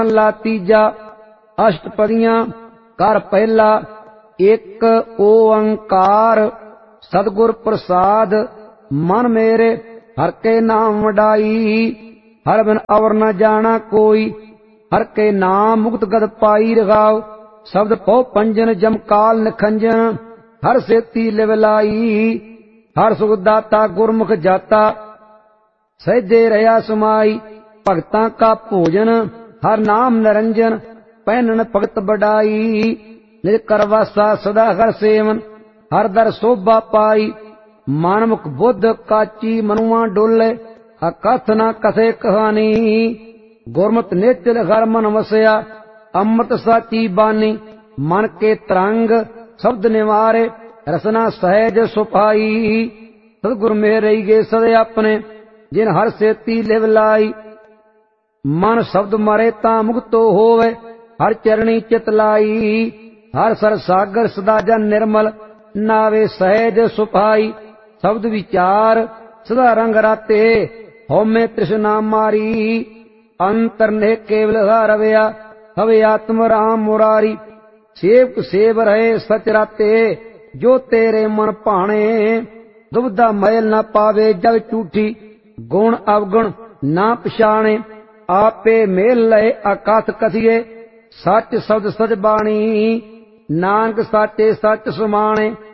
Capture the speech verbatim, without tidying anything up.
ला तीजा अष्टपदियां कर पहला एक ओंकार सतगुर प्रसाद मन मेरे हर के नाम वडाई हर बिन अवर न जाना कोई हर के नाम मुक्त गद पाई रगाओ शब्द पौ पंजन जमकाल निखंजन हर सेती लिवलाई हर सुख दाता गुरमुख जाता सहजे रहा समाई भगतां का भोजन हर नाम निरंजन पहनन भगत बड़ाई निज करवासा सदा हर सेवन हर दर शोभा पाई मानमुख बुद्ध काची मनुआ डोले अकथ न कथे कहानी गुरमत नेचल हर मन वसया अमृत साची बानी मन के तरंग शब्द निवारे रसना सहज सुपाई सतगुर मेरे गे सदे अपने जिन हर सेती लिव लाई मन शब्द मरे ता मुक्तो होवे हर चरणी चित लाई हर सर सागर सदा जन निर्मल नावे सहज सुपाई शब्द विचार सदा रंग राते होमे तृष्णा मारी अंतर ने केवल रवया हवे आत्म राम मुरारी सेवक सेव रहे सच राते जो तेरे मन भाणे दुविधा मैल न पावे जग झूठी गुण अवगुण ना पछाणे आपे मेल लय अकथ कथिए सच शब्द सच बाणी नानक साचे सच सुमाणे।